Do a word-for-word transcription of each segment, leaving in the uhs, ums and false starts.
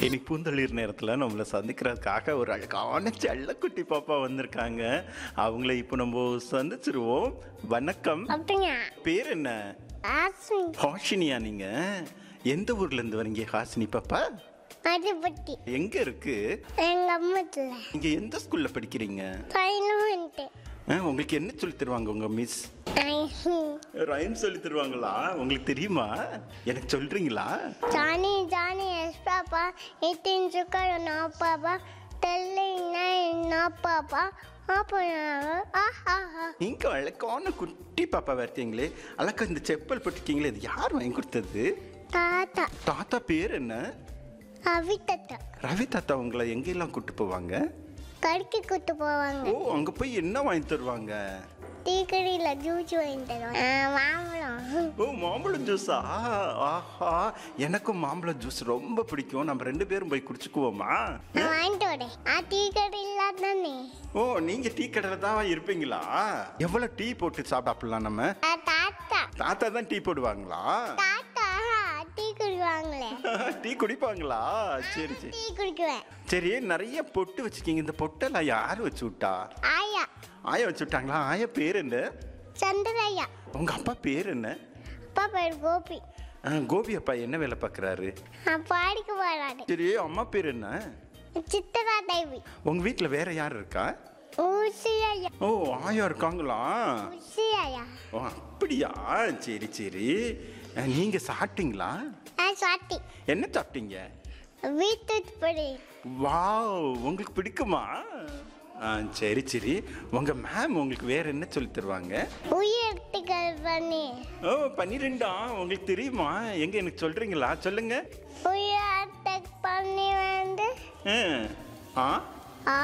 இன்னைக்கு பூந்தளிர் நேரத்தில் நம்மளை சந்திக்கிறதுக்காக ஒரு அழகான செல்லக்குட்டி பாப்பா வந்திருக்காங்க. அவங்கள இப்போ நம்ம சந்திச்சிருவோம். வணக்கம். பேர் என்ன? ஹாஷினியா. நீங்க எந்த ஊர்ல இருந்து வரீங்க ஹாஷினி பாப்பா? எங்க இருக்கு? நீங்க எந்த ஸ்கூல்ல படிக்கிறீங்க? உங்களுக்கு என்ன சொல்லி தருவாங்க உங்க மிஸ்? ரைம் சொல்லி தருவாங்களா? உங்களுக்கு தெரியுமா? எனக்கு சொல்றீங்களா? Johnny Johnny yes papa eighteen சுக்கர் no papa telling nine no papa நீங்க அழகான குட்டி பாப்பா வரீங்களே, அழகா இந்த செப்பல் போட்டிருக்கீங்களே, இது யார் வாங்கி கொடுத்தது? தாத்தா. தாத்தா பேர் என்ன? ரவி தாத்தா. ரவி தாத்தா உங்களை எங்கெல்லாம் கூட்டு போவாங்க? கடைக்கு கூட்டு போவாங்க. ஓ, அங்க போய் என்ன வாங்கி தருவாங்க? டீ கடையில ஜூஸ் வாங்கி தருவாங்க. மாம்பழம். ஓ, மாம்பழம் ஜூஸா? ஆஹா, எனக்கும் மாம்பழம் ஜூஸ் ரொம்ப பிடிக்கும். நம்ம ரெண்டு பேரும் போய் குடிச்சுக்குவோமா? நான் வாங்கிட்டு வரேன். ஆ, டீ கடையில தானே. ஓ, நீங்க டீ கடையில தான் இருப்பீங்களா? எவ்வளவு டீ போட்டு சாப்பிடலாம் நம்ம? தாத்தா. தாத்தா தான் டீ போடுவாங்களா? தாத்தா டீ குடிப்பாங்களே. டீ குடிப்பாங்களா? சரி சரி. டீ குடிக்குவேன். சரி, நிறைய பொட்டு வச்சுக்கீங்க. இந்த பொட்டெல்லாம் யாரு வச்சு விட்டா? ஆயா. ஆயா வச்சு விட்டாங்களா? ஆயா பேர் என்ன? சந்திரய்யா. உங்க அப்பா பேர் என்ன? அப்பா பேர் கோபி. கோபி அப்பா என்ன வேலை பார்க்குறாரு? பாடிக்க போறாரு. சரி, அம்மா பேர் என்ன? சித்தரா தேவி. உங்க வீட்டுல வேற யார் இருக்கா? ஊசியா. ஓ, ஆயா இருக்காங்களா? ஊசியா. ஓ, அப்படியா? சரி சரி. நீங்க சாப்பிட்டீங்களா? சாட்டி. என்ன சாப்பிட்டீங்க? வீட்டு படி. வாவ், உங்களுக்கு பிடிக்குமா? ஆ, சரி சரி. உங்க மேம் உங்களுக்கு வேற என்ன சொல்லி தருவாங்க? உயிர்த்திகள் பண்ணி. ஓ, பன்னிரெண்டா? உங்களுக்கு தெரியுமா? எங்க எனக்கு சொல்றீங்களா? சொல்லுங்க. உயிர்த்தி பண்ணி வந்து ஆ ஆ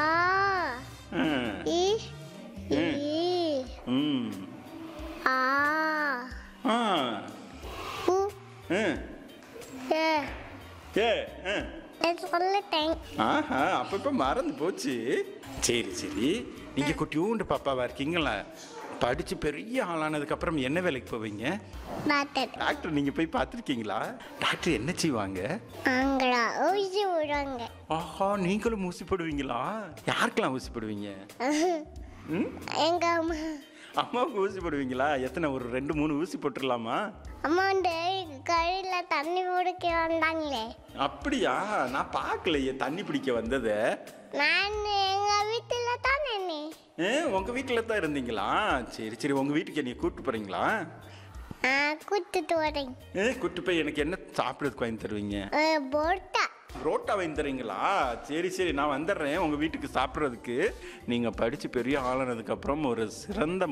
இ இ ம் ஆ ஆ உ ஏ ஏ ஏ சொல்லிட்டேன். ஆஹா, அப்பப்போ மறந்து போச்சு. சரி சரி. நீங்கள் குட்டியூண்டு பாப்பாவா இருக்கீங்களா? படித்து பெரிய ஆளானதுக்கு அப்புறம் என்ன வேலைக்கு போவீங்க? டாக்டர். டாக்டர் நீங்கள் போய் பார்த்துருக்கீங்களா? டாக்டர் என்ன செய்வாங்க? அங்களா ஊசி விடுவாங்க. ஆஹா, நீங்களும் ஊசி போடுவீங்களா? யாருக்கெல்லாம் ஊசி போடுவீங்க? எங்க அம்மா. அம்மாவுக்கு ஊசி போடுவீங்களா? எத்தனை? ஒரு ரெண்டு மூணு ஊசி போட்டுடலாமா? அம்மா வந்து கழில தண்ணி பிடிக்க வந்தாங்களே. அப்படியா? நான் பார்க்கலையே தண்ணி பிடிக்க வந்தது. நான் எங்க வீட்டுல தானே. ஏ, உங்க வீட்டில் தான் இருந்தீங்களா? சரி சரி. உங்க வீட்டுக்கு என்னை கூப்பிட்டு போறீங்களா? கூட்டிட்டு வரேன். ஏ, கூப்பிட்டு போய் எனக்கு என்ன சாப்பிட்றதுக்கு வாங்கி தருவீங்க? போட்டா. புரோட்டா வாங்கி தரீங்களா? சரி சரி, நான் வந்துடுறேன் உங்க வீட்டுக்கு சாப்பிட்றதுக்கு. நீங்க படிச்சு பெரிய ஆளானதுக்கு அப்புறம் ஒரு சிறந்த